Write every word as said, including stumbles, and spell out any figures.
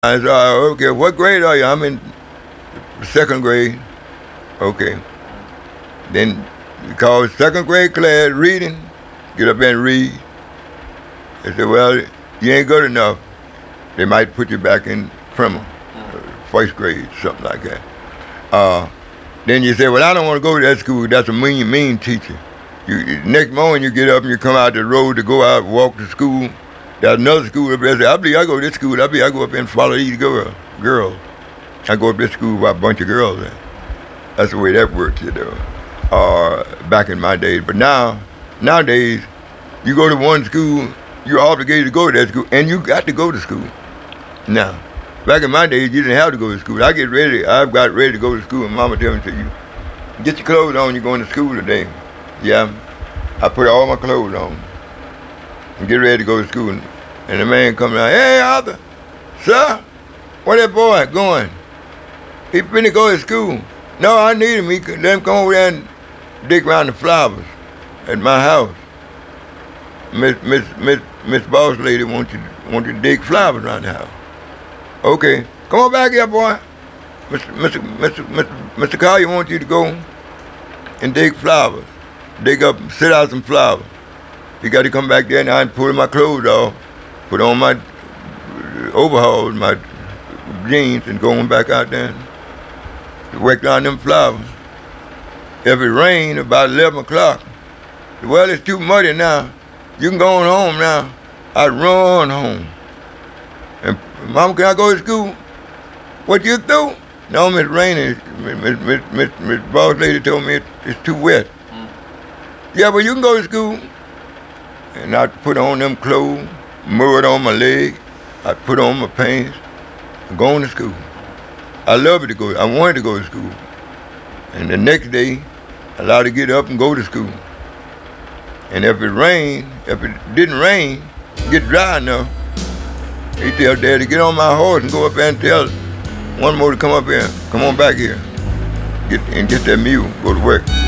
I said, "Oh, okay, what grade are you?" I'm in second grade. Okay. Then you call second grade class reading, get up and read. They said, well, you ain't good enough. They might put you back in criminal, uh, first grade, something like that. Uh, then you say, well, I don't want to go to that school. That's a mean, mean teacher. You, next morning you get up and you come out the road to go out, walk to school. There's another school up there. Say, I believe I go to this school. I believe I go up there and follow these girls. girls. I go up to this school with a bunch of girls there. That's the way that works, you know, uh, back in my days. But now, nowadays, you go to one school, you're obligated to go to that school, and you got to go to school. Now, back in my days, you didn't have to go to school. I get ready, I've got ready to go to school, and Mama tell me, you get your clothes on, you're going to school today. Yeah, I put all my clothes on and get ready to go to school. And the man comes out, hey, Arthur, sir, where that boy going? He finna go to school. No, I need him. He could, let him come over there and dig around the flowers at my house. Miss Miss Miss Miss Boss Lady wants you want you to dig flowers around the house. Okay, come on back here, boy. Mister Mister Mister Mister Mister Collier wants you to go and dig flowers. Dig up, sit out some flowers. You got to come back there and I pull my clothes off, put on my overalls, my jeans, and go on back out there and work down them flowers. If it rained about eleven o'clock, well, it's too muddy now. You can go on home now. I run home. And Mom, can I go to school? What, you through? No, Miss Rainey, Miss, Miss, Miss, Miss Boss Lady told me it, it's too wet. Mm. Yeah, but you can go to school. And I put on them clothes, mud on my leg. I put on my pants, and go on to school. I love it to go. I wanted to go to school. And the next day, I allowed to get up and go to school. And if it rained, if it didn't rain, get dry enough, he tell Dad to get on my horse and go up there and tell one more to come up here. Come on back here. Get and get that mule, go to work.